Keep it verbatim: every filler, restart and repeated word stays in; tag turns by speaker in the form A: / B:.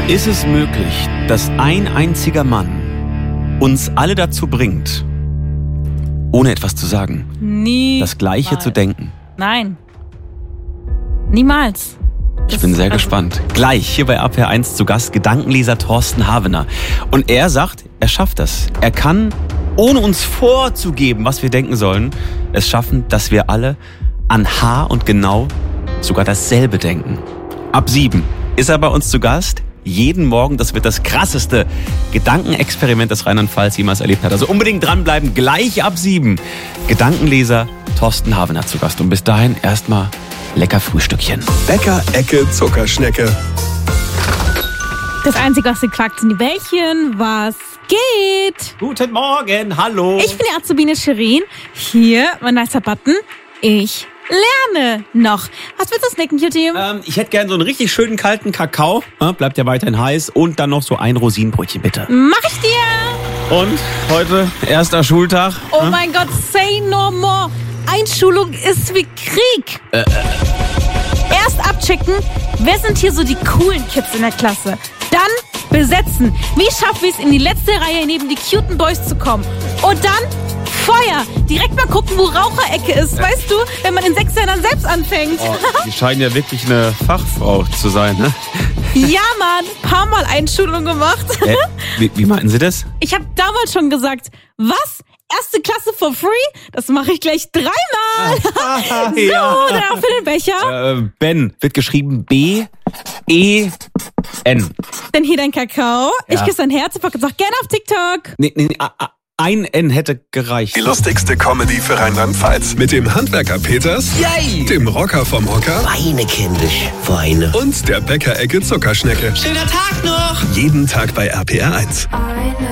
A: Ist es möglich, dass ein einziger Mann uns alle dazu bringt, ohne etwas zu sagen,
B: Nie.
A: das Gleiche
B: Mal.
A: zu denken?
B: Nein. Niemals.
A: Ich
B: Das-
A: bin sehr
B: also,
A: gespannt. Gleich hier bei A P R eins zu Gast Gedankenleser Thorsten Havener. Und er sagt, er schafft das. Er kann, ohne uns vorzugeben, was wir denken sollen, es schaffen, dass wir alle an Haar und genau sogar dasselbe denken. Ab sieben ist er bei uns zu Gast. Jeden Morgen, das wird das krasseste Gedankenexperiment, das Rheinland-Pfalz jemals erlebt hat. Also unbedingt dranbleiben, gleich ab sieben. Gedankenleser Thorsten Havener zu Gast. Und bis dahin erstmal lecker Frühstückchen.
C: Bäcker-Ecke Zuckerschnecke.
B: Das Einzige, was sie fragt, sind die Bällchen. Was geht?
A: Guten Morgen, hallo.
B: Ich bin die Azubine Shirin. Hier, mein nicer Button. Ich lerne noch. Was willst du snacken, Cutie?
A: Ähm, ich hätte gern so einen richtig schönen kalten Kakao. Ja, bleibt ja weiterhin heiß. Und dann noch so ein Rosinenbrötchen, bitte.
B: Mach ich dir.
A: Und heute erster Schultag.
B: Oh
A: Ja?
B: mein Gott, say no more. Einschulung ist wie Krieg.
A: Äh, äh.
B: Erst abchecken, wer sind hier so die coolen Kids in der Klasse. Dann besetzen. Wie schaffen wir es, in die letzte Reihe neben die cuten Boys zu kommen? Und dann Feuer. Direkt mal gucken, wo Raucherecke ist. Weißt du, wenn man in sechs Jahren dann selbst anfängt.
A: Oh, Sie scheinen ja wirklich eine Fachfrau zu sein, ne?
B: Ja, Mann. Paar Mal Einschulung gemacht.
A: Äh, wie, wie meinten Sie das?
B: Ich habe damals schon gesagt, was? Erste Klasse for free? Das mache ich gleich dreimal. So,
A: Ja.
B: dann auch für den Becher.
A: Äh, Ben wird geschrieben B E N.
B: Dann hier dein Kakao. Ich
A: Ja.
B: küsse dein Herz und sag gerne auf TikTok.
A: Nee, nee, nee, a- a- ein N hätte gereicht.
C: Die lustigste Comedy für Rheinland-Pfalz. Mit dem Handwerker Peters,
A: Yay!
C: dem Rocker vom Hocker
D: Weine, kindisch, weine.
C: und der Bäcker-Ecke Zuckerschnecke.
D: Schöner Tag noch!
C: Jeden Tag bei R P R eins.